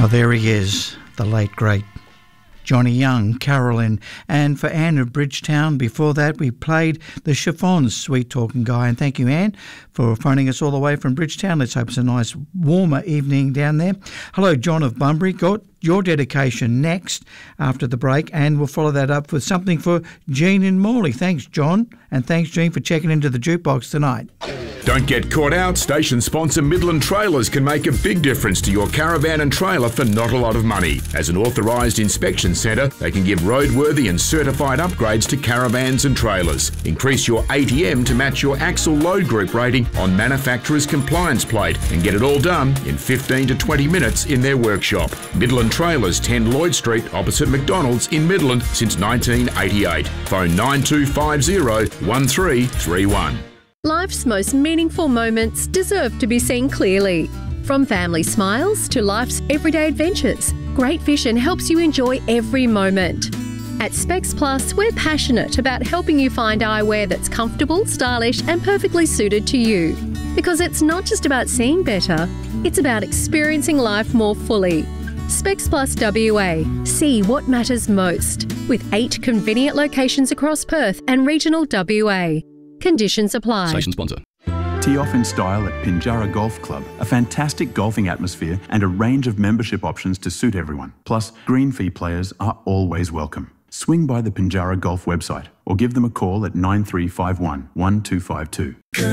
Oh, there he is, the late, great Johnny Young, Carolyn. And for Anne of Bridgetown, before that, we played the Chiffons, Sweet Talking Guy. And thank you, Anne, for phoning us all the way from Bridgetown. Let's hope it's a nice, warmer evening down there. Hello, John of Bunbury. Got your dedication next after the break, and we'll follow that up with something for Jean in Morley. Thanks, John, and thanks, Jean, for checking into the jukebox tonight. Don't get caught out. Station sponsor Midland Trailers can make a big difference to your caravan and trailer for not a lot of money. As an authorised inspection centre, they can give roadworthy and certified upgrades to caravans and trailers. Increase your ATM to match your axle load group rating on manufacturer's compliance plate and get it all done in 15 to 20 minutes in their workshop. Midland Trailers, 10 Lloyd Street, opposite McDonald's in Midland since 1988. Phone 9250 1331. Life's most meaningful moments deserve to be seen clearly. From family smiles to life's everyday adventures, Great Vision helps you enjoy every moment. At Specs Plus, we're passionate about helping you find eyewear that's comfortable, stylish and perfectly suited to you. Because it's not just about seeing better, it's about experiencing life more fully. Specs Plus WA. See what matters most. With 8 convenient locations across Perth and regional WA. Conditions apply. Station sponsor. Tee off in style at Pinjarra Golf Club. A fantastic golfing atmosphere and a range of membership options to suit everyone. Plus, green fee players are always welcome. Swing by the Pinjarra Golf website or give them a call at 9351 1252.